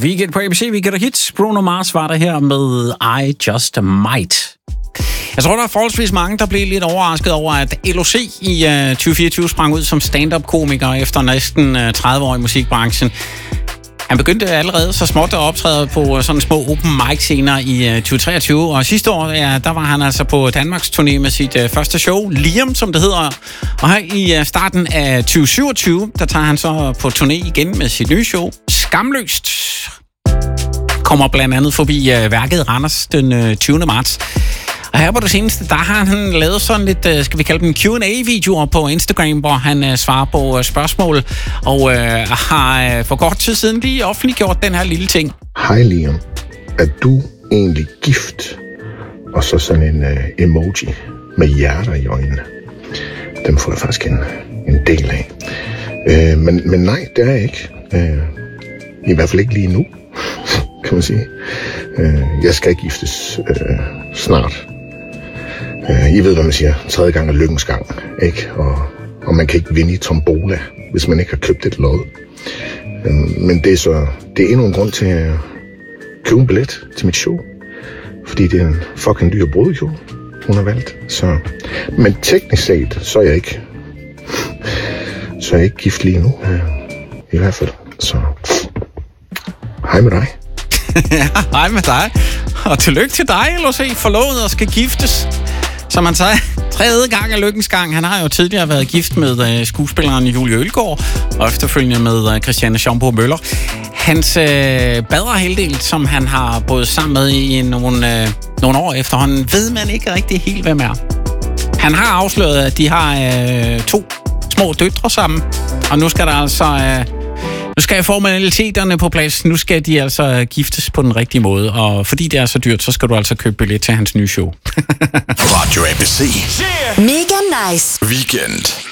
Weekend på ABC, Weekend og Hits. Bruno Mars var der her med I Just Might. Jeg tror, der er forholdsvis mange, der blev lidt overrasket over, at LOC i 2024 sprang ud som stand-up-komiker efter næsten 30 år i musikbranchen. Han begyndte allerede så småt at optræde på sådan små open mic-scener i 2023, og sidste år, ja, der var han altså på Danmarks turné med sit første show, Liam, som det hedder. Og her i starten af 2027, der tager han så på turné igen med sit nye show, Skamløst. Kommer blandt andet forbi værket Randers den 20. marts. Og her på det seneste, der har han lavet sådan lidt, skal vi kalde dem Q&A-videoer på Instagram, hvor han svarer på spørgsmål, og har for kort tid siden lige offentliggjort den her lille ting. Hej Liam, er du egentlig gift? Og så sådan en emoji med hjerter i øjnene. Dem får jeg faktisk en del af. Men nej, det er jeg ikke. I hvert fald ikke lige nu, kan man sige. Jeg skal giftes snart. I ved, hvad man siger. 3. gang er lykkens gang, ikke? Og man kan ikke vinde i tombola, hvis man ikke har købt et lod. Men det er endnu en grund til at købe en billet til mit show. Fordi det er en fucking dyr brudekjole, hun har valgt. Men teknisk set, så er jeg ikke gift lige nu. I hvert fald. Så hej med dig. Ja, hej med dig. Og tillykke til dig, LOC, forlovet og skal giftes. Som man sagde, 3. gang er lykkens gang. Han har jo tidligere været gift med skuespilleren Julie Ølgaard, og efterfølgende med Christiane Schaumburg Møller. Hans bedre halvdel, som han har boet sammen med i nogle år efterhånden, ved man ikke rigtig helt, hvem er. Han har afsløret, at de har 2 små døtre sammen, og nu skal der altså... Nu skal formaliteterne på plads. Nu skal de altså giftes på den rigtige måde. Og fordi det er så dyrt, så skal du altså købe billet til hans nye show. Radio ABC. Mega nice. Weekend.